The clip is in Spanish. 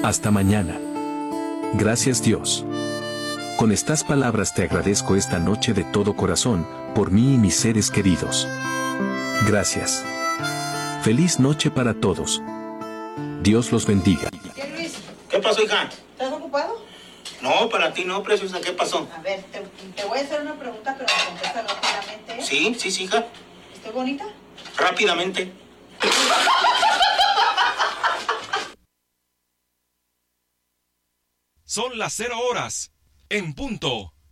Hasta mañana. Gracias Dios. Con estas palabras te agradezco esta noche de todo corazón, por mí y mis seres queridos. Gracias. Feliz noche para todos. Dios los bendiga. ¿Qué, Luis? ¿Qué pasó, hija? ¿Estás ocupado? No, para ti no, preciosa. ¿Qué pasó? A ver, te voy a hacer una pregunta, pero me contestas rápidamente. Sí, hija. ¿Estoy bonita? Rápidamente. Son las 0 horas, en punto.